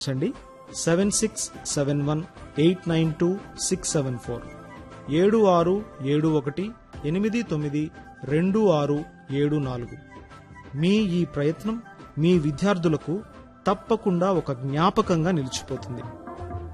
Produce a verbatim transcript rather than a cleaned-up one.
అండి seven six seven one eight nine two six seven four ఏడు ఆరు ఏడు ఒకటి ఎనిమిది తొమ్మిది రెండు ఆరు ఏడు నాలుగు. మీ ఈ ప్రయత్నం మీ విద్యార్థులకు తప్పకుండా ఒక జ్ఞాపకంగా నిలిచిపోతుంది.